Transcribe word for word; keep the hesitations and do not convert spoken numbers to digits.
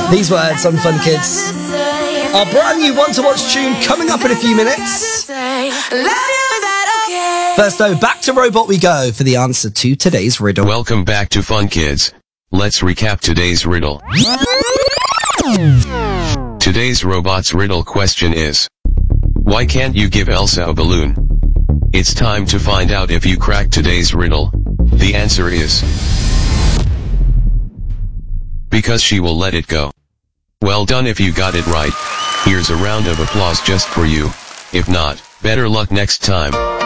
These words on Fun Kids. Our brand new Want to Watch tune coming up in a few minutes. First though, back to Robot we go for the answer to today's riddle. Welcome back to Fun Kids. Let's recap today's riddle. Today's robot's riddle question is, why can't you give Elsa a balloon? It's time to find out if you cracked today's riddle. The answer is, because she will let it go. Well done if you got it right. Here's a round of applause just for you. If not, better luck next time.